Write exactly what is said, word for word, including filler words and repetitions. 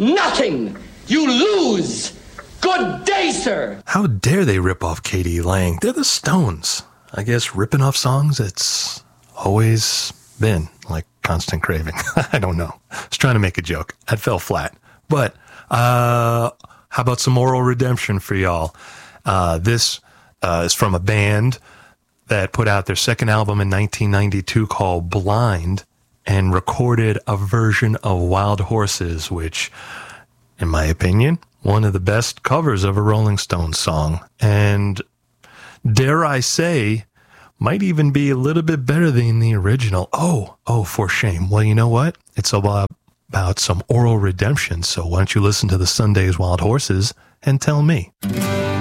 Nothing! You lose! Good day, sir! How dare they rip off K D Lang? They're the Stones. I guess ripping off songs, it's always been like constant craving. I don't know. I was trying to make a joke. That fell flat. But uh, how about some moral redemption for y'all? Uh, this uh, is from a band that put out their second album in nineteen ninety-two called Blind and recorded a version of Wild Horses, which, in my opinion, one of the best covers of a Rolling Stones song. And dare I say, might even be a little bit better than the original. Oh, oh, for shame. Well, you know what? It's about, about some oral redemption. So why don't you listen to the Sunday's Wild Horses and tell me.